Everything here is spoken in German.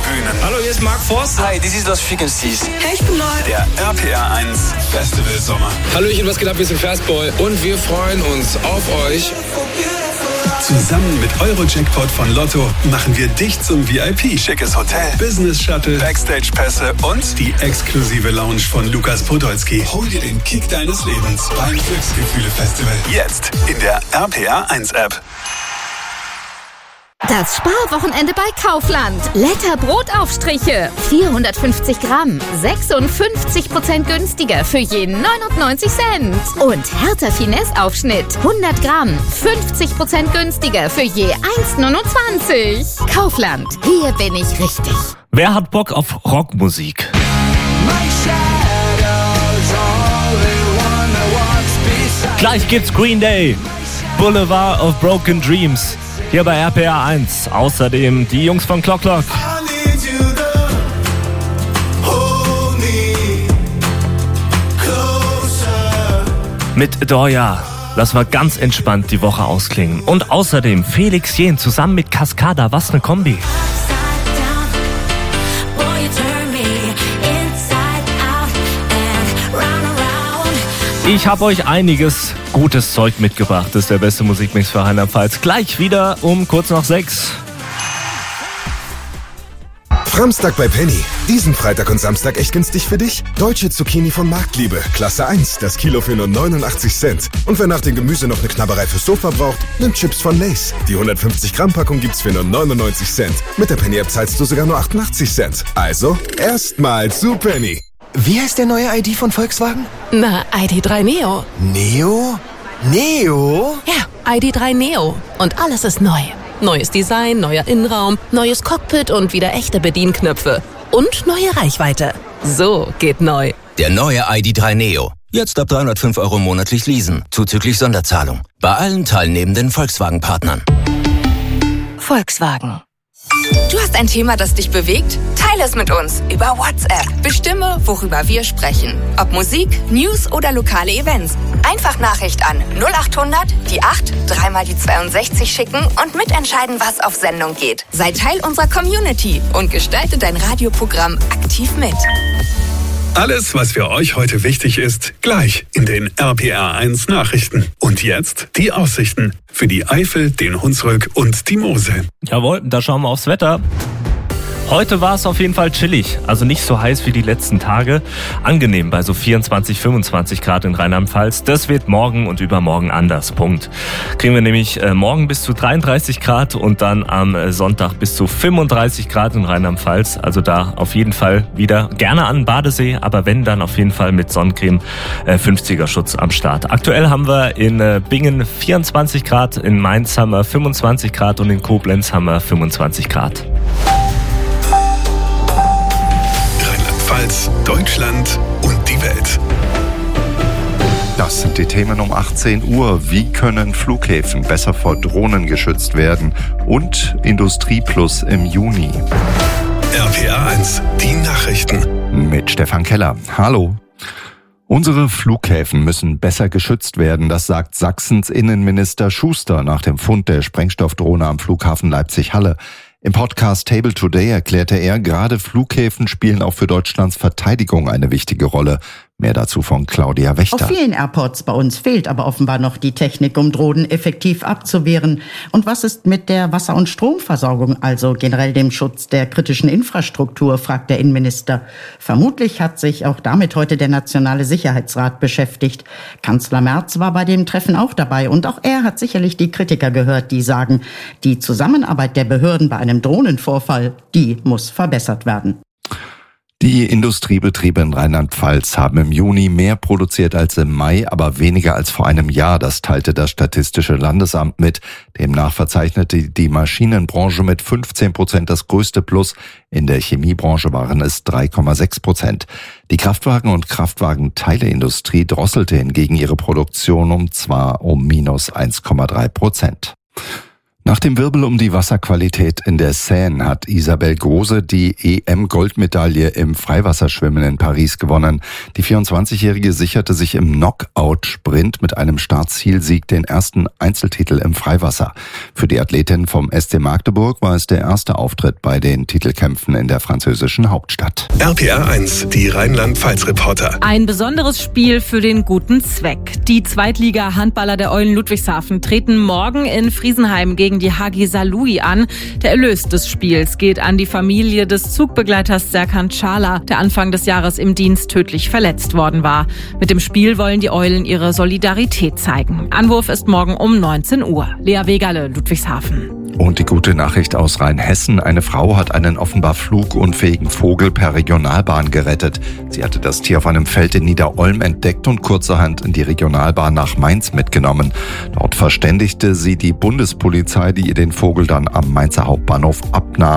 Bühnen. Hallo, hier ist Mark Forster. Hi, this is Los Frequencies. Hey, ich bin Neu. Der RPR 1 Festival Sommer. Hallöchen, was geht ab? Wir sind Fastboy und wir freuen uns auf euch. Zusammen mit Euro-Jackpot von Lotto machen wir dich zum VIP. Schickes Hotel, Business-Shuttle, Backstage-Pässe und die exklusive Lounge von Lukas Podolski. Hol dir den Kick deines Lebens beim Glücksgefühle-Festival. Jetzt in der RPR 1 App. Das Sparwochenende bei Kaufland. Letter Brotaufstriche. 450 Gramm. 56% günstiger für je 99 Cent. Und Hertha Finesse Aufschnitt. 100 Gramm. 50% günstiger für je 1,29. Kaufland. Hier bin ich richtig. Wer hat Bock auf Rockmusik? Gleich gibt's Green Day. Boulevard of Broken Dreams. Hier bei RPR 1. Außerdem die Jungs von Clock Clock. Mit Doja. Lass mal ganz entspannt die Woche ausklingen. Und außerdem Felix Jähn zusammen mit Cascada. Was eine Kombi. Ich habe euch einiges gutes Zeug mitgebracht. Das ist der beste Musikmix für Rheinland-Pfalz. Gleich wieder um kurz nach 6. Framstag bei Penny. Diesen Freitag und Samstag echt günstig für dich? Deutsche Zucchini von Marktliebe. Klasse 1. Das Kilo für nur 89 Cent. Und wer nach dem Gemüse noch eine Knabberei fürs Sofa braucht, nimmt Chips von Lay's. Die 150 Gramm Packung gibt's für nur 99 Cent. Mit der Penny App zahlst du sogar nur 88 Cent. Also, erstmal zu Penny. Wie heißt der neue ID von Volkswagen? Na, ID3 Neo. Neo? Neo? Ja, ID3 Neo. Und alles ist neu. Neues Design, neuer Innenraum, neues Cockpit und wieder echte Bedienknöpfe. Und neue Reichweite. So geht neu. Der neue ID3 Neo. Jetzt ab 305 € monatlich leasen, zuzüglich Sonderzahlung. Bei allen teilnehmenden Volkswagen-Partnern. Volkswagen. Du hast ein Thema, das dich bewegt? Teile es mit uns über WhatsApp. Bestimme, worüber wir sprechen. Ob Musik, News oder lokale Events. Einfach Nachricht an 0800 die 8 3 mal die 62 schicken und mitentscheiden, was auf Sendung geht. Sei Teil unserer Community und gestalte dein Radioprogramm aktiv mit. Alles, was für euch heute wichtig ist, gleich in den RPR 1 Nachrichten. Und jetzt die Aussichten für die Eifel, den Hunsrück und die Mosel. Jawohl, da schauen wir aufs Wetter. Heute war es auf jeden Fall chillig, also nicht so heiß wie die letzten Tage. Angenehm bei so 24, 25 Grad in Rheinland-Pfalz. Das wird morgen und übermorgen anders, Punkt. Kriegen wir nämlich morgen bis zu 33 Grad und dann am Sonntag bis zu 35 Grad in Rheinland-Pfalz. Also da auf jeden Fall wieder gerne an den Badesee, aber wenn, dann auf jeden Fall mit Sonnencreme, 50er Schutz am Start. Aktuell haben wir in Bingen 24 Grad, in Mainz haben wir 25 Grad und in Koblenz haben wir 25 Grad. Deutschland und die Welt. Das sind die Themen um 18 Uhr. Wie können Flughäfen besser vor Drohnen geschützt werden? Und Industrie Plus im Juni. RPR 1, die Nachrichten. Mit Stefan Keller. Hallo. Unsere Flughäfen müssen besser geschützt werden, das sagt Sachsens Innenminister Schuster nach dem Fund der Sprengstoffdrohne am Flughafen Leipzig-Halle. Im Podcast Table Today erklärte er, gerade Flughäfen spielen auch für Deutschlands Verteidigung eine wichtige Rolle. Mehr dazu von Claudia Wächter. Auf vielen Airports bei uns fehlt aber offenbar noch die Technik, um Drohnen effektiv abzuwehren. Und was ist mit der Wasser- und Stromversorgung, also generell dem Schutz der kritischen Infrastruktur, fragt der Innenminister. Vermutlich hat sich auch damit heute der Nationale Sicherheitsrat beschäftigt. Kanzler Merz war bei dem Treffen auch dabei und auch er hat sicherlich die Kritiker gehört, die sagen, die Zusammenarbeit der Behörden bei einem Drohnenvorfall, die muss verbessert werden. Die Industriebetriebe in Rheinland-Pfalz haben im Juni mehr produziert als im Mai, aber weniger als vor einem Jahr. Das teilte das Statistische Landesamt mit. Demnach verzeichnete die Maschinenbranche mit 15% das größte Plus. In der Chemiebranche waren es 3,6%. Die Kraftwagen- und Kraftwagenteileindustrie drosselte hingegen ihre Produktion um minus 1,3%. Nach dem Wirbel um die Wasserqualität in der Seine hat Isabel Große die EM-Goldmedaille im Freiwasserschwimmen in Paris gewonnen. Die 24-Jährige sicherte sich im Knockout-Sprint mit einem Startzielsieg den ersten Einzeltitel im Freiwasser. Für die Athletin vom SC Magdeburg war es der erste Auftritt bei den Titelkämpfen in der französischen Hauptstadt. RPR 1, die Rheinland-Pfalz-Reporter. Ein besonderes Spiel für den guten Zweck. Die Zweitliga-Handballer der Eulen Ludwigshafen treten morgen in Friesenheim gegen die HG Saarlouis an. Der Erlös des Spiels geht an die Familie des Zugbegleiters Serkan Çağlar, der Anfang des Jahres im Dienst tödlich verletzt worden war. Mit dem Spiel wollen die Eulen ihre Solidarität zeigen. Anwurf ist morgen um 19 Uhr. Lea Wegerle, Ludwigshafen. Und die gute Nachricht aus Rheinhessen. Eine Frau hat einen offenbar flugunfähigen Vogel per Regionalbahn gerettet. Sie hatte das Tier auf einem Feld in Niederolm entdeckt und kurzerhand in die Regionalbahn nach Mainz mitgenommen. Dort verständigte sie die Bundespolizei, die ihr den Vogel dann am Mainzer Hauptbahnhof abnahm.